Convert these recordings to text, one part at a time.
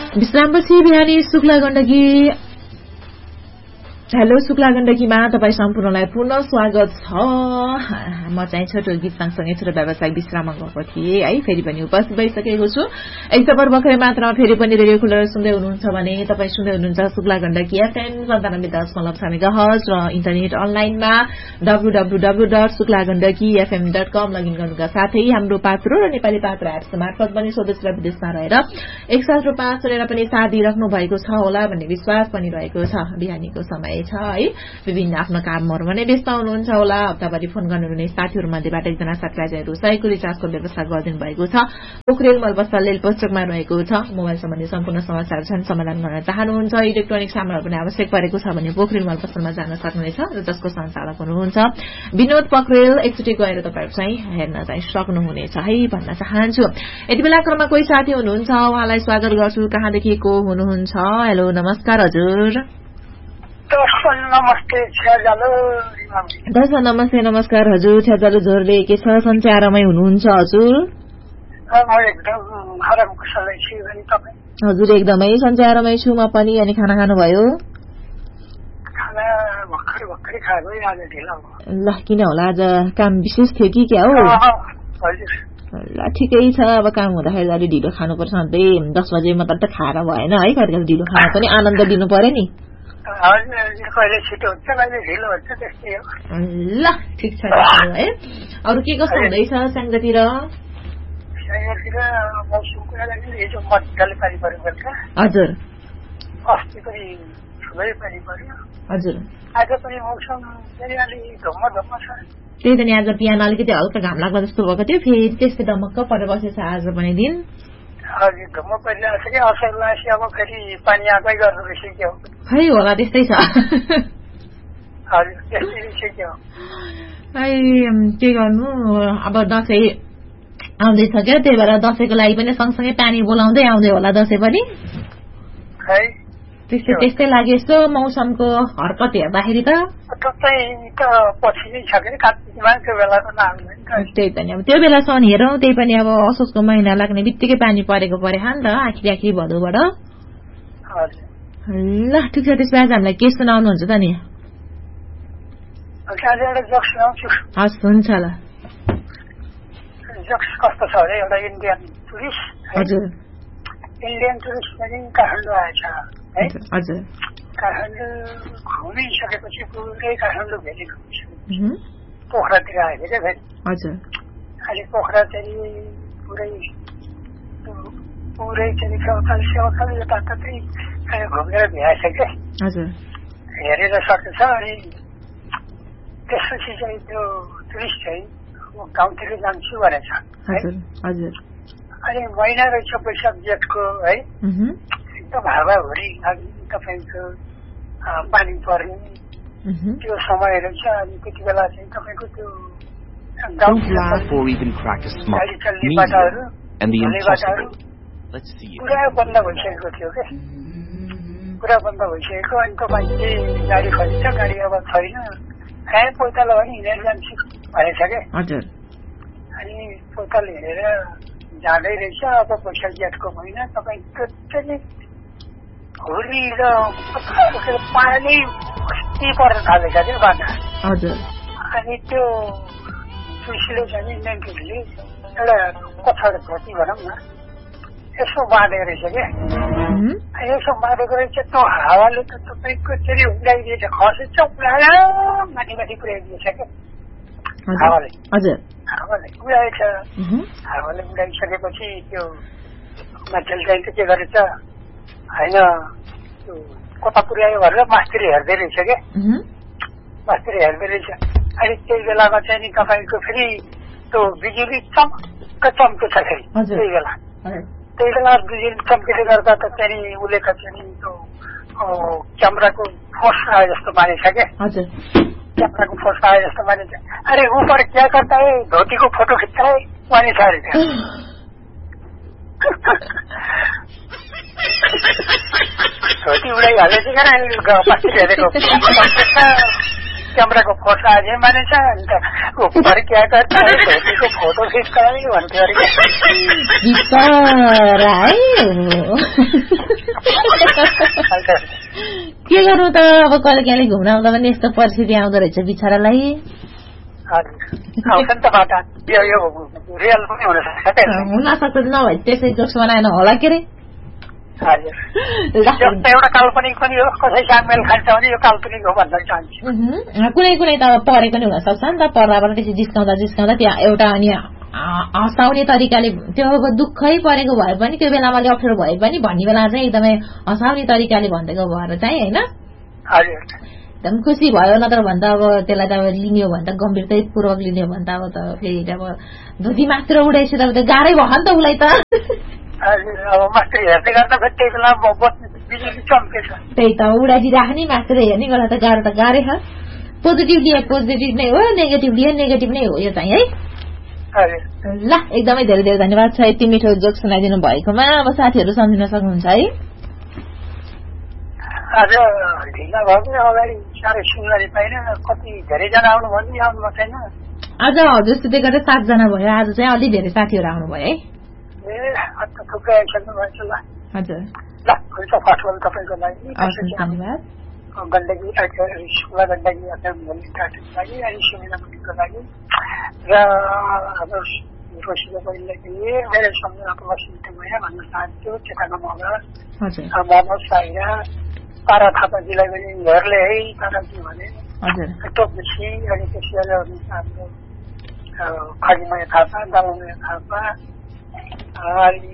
विश्रामपछि बिहानी शुक्ला गण्डकी हेलो शुक्ला गण्डकीमा तपाईँ सम्पूर्णलाई पुनः स्वागत छ। म चाहिँ छोटो गीत सँगसँगै छोटो व्यावसायिक विश्राममा गएको थिएँ है, फेरि पनि उपस्थित भइसकेको छु। एक सबर भर्खरै मात्र फेरि पनि रेडियो खुलेर सुन्दै हुनुहुन्छ भने तपाईँ सुन्दै हुनुहुन्छ शुक्ला गण्डकी FM 97.6 मेगाहर्ज र इन्टरनेट अनलाइनमा www.suklagandakifm.com लगइन गर्नुका साथै हाम्रो पात्रो र नेपाली पात्र एप्स मार्फत पनि स्वदेश र विदेशमा रहेर एकसाथ रूपमा सुनेर पनि साथ दिइराख्नु भएको छ होला भन्ने विश्वास पनि रहेको छ। बिहानीको समय छ है, विभिन्न आफ्नो कामहरुमा नै व्यस्त हुनुहुन्छ होला। हप्ताभरि फोन गर्नुहुने साथीहरु मध्येबाट एकजना साथीहरु सयको रिचार्जको व्यवस्था गरिदिनु भएको छ। पोखरेल मलबस्ता लेल पोस्टकमा रहेको छ। मोबाइल सम्बन्धी सम्पूर्ण समस्याहरु छन् समाधान गर्न चाहनुहुन्छ, इलेक्ट्रोनिक सामानहरु पनि आवश्यक परेको छ भने पोखरेल मलबस्तामा जान सक्नुहुनेछ र जसको सञ्चालक हुनुहुन्छ विनोद पोखरेल। एकचोटि गएर तपाईहरु चाहिँ हेर्न चाहिँ सक्नुहुनेछ है भन्न चाहन्छु। यति बेला क्रममा कोही साथी हुनुहुन्छ, उहाँलाई स्वागत गर्छु। कहाँदेखि को हुनुहुन्छ? हेलो नमस्कार हजुर। नमस्ते छ्याजालु। दर्शन नमस्ते नमस्कार हजुर। छ्याजालु झोरले के छ, सन्चै आरामै हुनुहुन्छ हजुर? हजुर एकदमै सन्चै आरामै छु म पनि। अनि खाना खानुभयो? ल किन होला, आज काम विशेष थियो कि क्या हो? ल ठिकै छ, अब काम हुँदाखेरि अलिक ढिलो खानुपर्छ। सधैँ 10 बजे मात्र त खाएर भएन है, कहिले कहिले ढिलो खाना पनि आनन्द दिनु पर्यो नि। ल ठिक छ है। अरू के कस्तो हुँदैछ स्याङ्जातिर? हजुर हजुर त्यही त नि, आज बिहान अलिकति हल्का घाम लाग्दा जस्तो भएको थियो, फेरि त्यस्तै दमक्क परेर बसेछ आज पनि दिन। खै होला त्यस्तै छ। के गर्नु, अब दसैँ आउँदैछ क्या, त्यही भएर दसैँको लागि पनि सँगसँगै पानी बोलाउँदै आउँदै होला दसैँ पनि। त्यस्तै लाग्यो यस्तो मौसमको हरकत हेर्दाखेरि त। त्यही त नि, अब त्यो बेलासम्म हेरौँ। त्यही पनि अब असोजको महिना लाग्ने बित्तिकै पानी परेको परे नि त, आखिरी आखिरी भदौबाट। ल ठिक छ, त्यसमा आज हामीलाई के सुनाउनुहुन्छ त नि? हस् हुन्छ ल। कस्तो छ अरे, एउटा इन्डियन टुरिस्ट। हजुर इन्डियन टुरिस्ट पनि काठमाडौँ आएछ है। हजुर काठमाडौँ घुमिसकेपछि पुरै काठमाडौँ भेली घुमिसकेपछि पोखरातिर आयो क्या फेरि। हजुर अहिले पोखरा चाहिँ पुरै चाहिँ सेवाखाल यताततै घुमेर भ्याएछ क्या। हजुर हेरेर सकेछ। अनि त्यसपछि चाहिँ त्यो टुरिस्ट चाहिँ म गाउँतिर जान्छु भनेछ। हजुर अनि महिना रहेछ वैशाख जेठको है, एकदम हावाहुरी लाग्ने, तपाईँको पानी पर्ने त्यो समय रहेछ। अनि त्यति बेला चाहिँ तपाईँको त्यो गाडी चल्ने बाटाहरू पुरा बन्द भइसकेको थियो क्या, पुरा बन्द भइसकेको। अनि तपाईँले गाडी खोजिन्छ, गाडी अब छैन, पैताल पनि हिँडेर जान्छु भनेछ क्या। अनि पैताल हिँडेर जाँदै रहेछ। अब वैशाख जेठको महिना, तपाईँको चाहिँ हुरी र पानी कति पर्न थालेछ क्या बाटा। अनि त्यो टुरिस्टले चाहिँ इन्डियन टुरिस्टले एउटा पछाडि धोती भनौँ न यसो बाँधेको रहेछ क्या। यसो बाँधेको रहेछ, त्यो हावाले त तपाईँको चाहिँ उडाइदिएछ, खसी चौला माथि माथि पुर्याइदिएछ क्या हावाले। हावाले उडाएछ। हावाले उडाइसकेपछि त्यो मान्छेले चाहिँ के गरेछ होइन, त्यो कता पुर्यायो भनेर मास्तिर हेर्दै रहेछ क्या, मास्तिर हेर्दै रहेछ। अनि त्यही बेलामा चाहिँ नि तपाईँको फेरि त्यो बिजुली चम्क चम्केछ फेरि। त्यही बेला बिजुली चम्केले गर्दा त चाहिँ उसले त चाहिँ त्यो क्यामेराको फोर्स आयो जस्तो मानेछ क्या, क्यामेराको फोर्स आयो जस्तो मानेछ। अरे ऊपर क्या करता है, धोतीको फोटो खिच्दा है मानेछ अरे त्यहाँ। धोती उडाइहालेछ क्या, मास्तिर हेरेको क्यामेराको फोटो आजे मानेछ अन्त फर्किआएको फोटो खिच्दा भन्थ्यो अरे के गर्नु त अब कहिले काहीँ घुम्न आउँदा पनि यस्तो परिस्थिति आउँदो रहेछ बिचरालाई हुन सक्छ नभए त्यसै जोक्स बनाएन होला के अरे एउटा काल्पनिक पनि हो कसै सामेल खान्छ भने यो काल्पनिक हो भन्न चाहन्छु कुनै कुनै त परेको नि हुन सक्छ नि त पर्दाबाट त्यसै जिस्काउँदा त्यहाँ एउटा अनि हँसाउने तरिकाले त्यो दुःखै परेको भए पनि त्यो बेलामा अलिक अप्ठ्यारो भए पनि भन्ने बेला चाहिँ एकदमै हँसाउने तरिकाले भनिदिएको भएर चाहिँ होइन एकदम खुसी भयो नत्र भन्दा अब त्यसलाई त अब लिने हो भने त गम्भीरतापूर्वक लिने हो भने त अब त फेरि अब धुती मात्र उडाएपछि त गाह्रै भयो नि त उसलाई त त्यही त उडाइदिइराख्ने मात्र हेर्ने बेला त गाह्रै छ पोजिटिभ लिए पोजिटिभ नै हो नेगेटिभ लिए नेगेटिभ नै हो यो चाहिँ है ल एकदमै धेरै धेरै धन्यवाद छ यति मिठो जोक सुनाइदिनु भएकोमा अब साथीहरू सम्झिन सक्नुहुन्छ है आज ढिला भयो नि अगाडि साह्रै सुन्ने पाइन कति धेरैजना आउनुभयो नि आउनु छैन आज हजुर सुते गर्दा 7 जना भयो आज चाहिँ अलि धेरै साथीहरू आउनुभयो है ए अन्त थुप्रै आइसक्नु भएछ ल हजुर ल हुन्छ फर्स्ट अल तपाईँको लागि धन्यवाद गण्डकी शुक्ला गण्डकी टाटोको लागि अनि सुमिनाको लागि र अब रोशीको बहिनीलाई धेरै सम्झनाको वसिन्थे भए भन्न चाहन्छु चेतना मगर मोहम्मद साहिरा तारा थापाजीलाई पनि घरले है ताराजी भने टोपसी अनि त्यसरी हाम्रो खगिमय थापा दालमय थापा अनि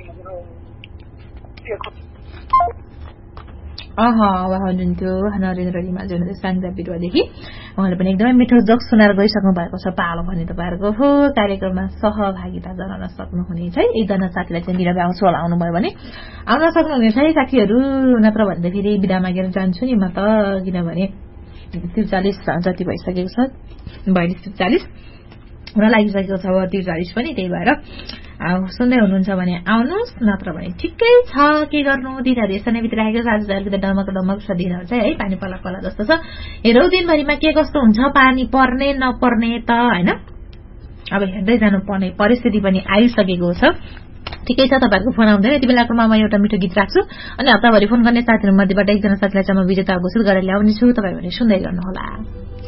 हाम्रो हुनुहुन्थ्यो नरेन्द्र रिमाल जुन साङ्जा बिरुवादेखि उहाँले पनि एकदमै मिठो जोक सुनाएर गइसक्नु भएको छ पालो भने तपाईँहरूको हो कार्यक्रममा सहभागिता जनाउन सक्नुहुनेछ है एकजना साथीलाई चाहिँ बिरामी आउँछु होला आउनुभयो भने आउन सक्नुहुनेछ है साथीहरू नत्र भन्दा फेरि बिदा मागेर जान्छु नि म त किनभने 43 जति भइसकेको छ 42-43 हुन लागिसकेको छ 43 पनि त्यही भएर सुन्दै हुनुहुन्छ भने आउनुहोस् नत्र भने ठिकै छ के गर्नु दिनहरू यसो नै बितिराखेको छ आज अलिकति डमक छ दिनहरू चाहिँ है पानी पला पला जस्तो छ हेरौँ दिनभरिमा के कस्तो हुन्छ पानी पर्ने नपर्ने त होइन अब हेर्दै जानु पर्ने परिस्थिति पनि आइसकेको छ ठिकै छ तपाईँहरूको फोन आउँदैन यति बेलाकोमा म एउटा मिठो गीत राख्छु अनि हप्ताभरि फोन गर्ने साथीहरू मध्येबाट एकजना साथीलाई चाहिँ म विजेता घोषित गरेर ल्याउनेछु तपाईँहरूले सुन्दै गर्नुहोला।